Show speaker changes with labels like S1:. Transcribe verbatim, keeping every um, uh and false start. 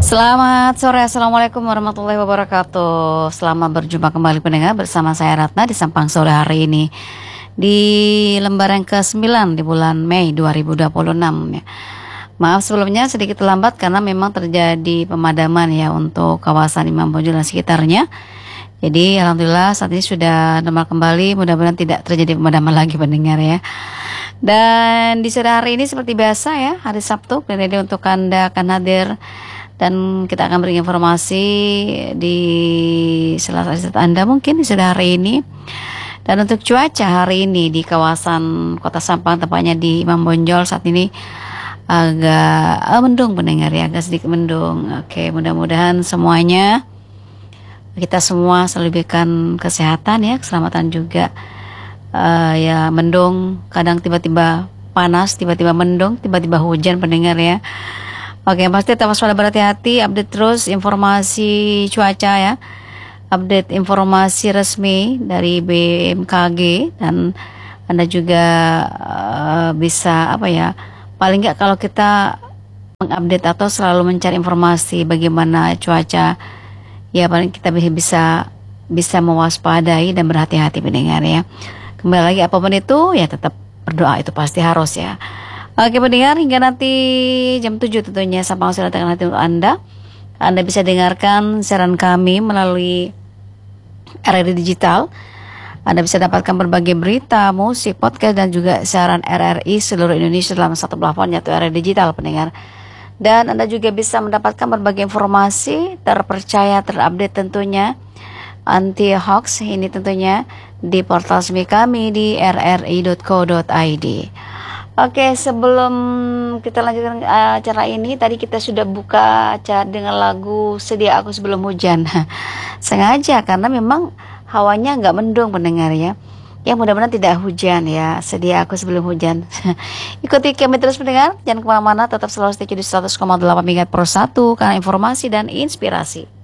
S1: Selamat sore, Assalamualaikum warahmatullahi wabarakatuh. Selamat berjumpa kembali pendengar bersama saya Ratna di Sampang sore hari ini di lembaran ke sembilan di bulan Mei dua ribu dua puluh enam ya. Maaf sebelumnya sedikit terlambat karena memang terjadi pemadaman ya untuk kawasan Imam Bonjol dan sekitarnya. Jadi alhamdulillah saat ini sudah normal kembali, mudah-mudahan tidak terjadi pemadaman lagi pendengar ya. Dan di sore hari ini seperti biasa ya, hari Sabtu, Klik Radio untuk Anda akan hadir dan kita akan beri informasi di sela-sela Anda mungkin di sore hari ini. Dan untuk cuaca hari ini di kawasan Kota Sampang, tepatnya di Imam Bonjol, saat ini agak eh, mendung pendengar ya, agak sedikit mendung. Oke, mudah-mudahan semuanya kita semua selalu diberikan kesehatan ya, keselamatan juga. Uh, ya mendung, kadang tiba-tiba panas, tiba-tiba mendung, tiba-tiba hujan pendengar ya. Oke, pasti tetap waspada, berhati-hati, update terus informasi cuaca ya, update informasi resmi dari B M K G, dan Anda juga uh, bisa apa ya, paling nggak kalau kita mengupdate atau selalu mencari informasi bagaimana cuaca ya, paling kita bisa bisa mewaspadai dan berhati-hati pendengar ya. Kembali lagi apapun itu ya tetap berdoa, itu pasti harus ya. Oke pendengar, hingga nanti jam tujuh tentunya Sampang sudah datang nanti untuk Anda. Anda bisa dengarkan siaran kami melalui R R I Digital. Anda bisa dapatkan berbagai berita, musik, podcast dan juga siaran R R I seluruh Indonesia dalam satu plafon, yaitu R R I Digital pendengar. Dan Anda juga bisa mendapatkan berbagai informasi terpercaya, terupdate tentunya, anti hoax ini tentunya di portal resmi kami di r r i dot co dot i d. Oke, sebelum kita lanjutkan acara ini, tadi kita sudah buka acara dengan lagu Sedia Aku Sebelum Hujan. Sengaja karena memang hawanya nggak mendung pendengar ya. Ya mudah-mudahan tidak hujan ya. Sedia Aku Sebelum Hujan. Ikuti kami terus pendengar, jangan kemana-mana, tetap selalu stay di seratus koma delapan MHz per satu karena informasi dan inspirasi.